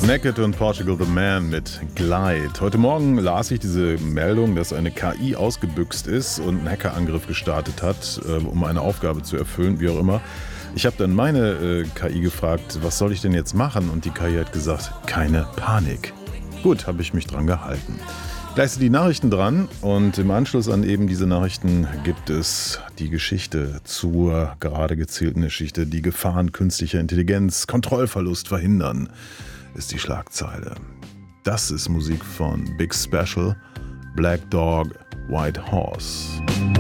Naked und Portugal the Man mit Glide. Heute Morgen las ich diese Meldung, dass eine KI ausgebüxt ist und einen Hackerangriff gestartet hat, um eine Aufgabe zu erfüllen, wie auch immer. Ich habe dann meine KI gefragt, was soll ich denn jetzt machen? Und die KI hat gesagt, keine Panik. Gut, habe ich mich dran gehalten. Gleich sind die Nachrichten dran und im Anschluss an eben diese Nachrichten gibt es die Geschichte zur gerade gezielten Geschichte. Die Gefahren künstlicher Intelligenz, Kontrollverlust verhindern, ist die Schlagzeile. Das ist Musik von Big Special, Black Dog, White Horse.